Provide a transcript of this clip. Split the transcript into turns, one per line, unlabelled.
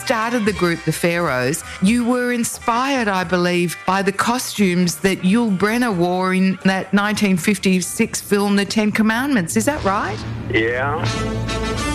started the group The Pharaohs, you were inspired, I believe, by the costumes that Yul Brynner wore in that 1956 film, The Ten Commandments. Is that right?
Yeah.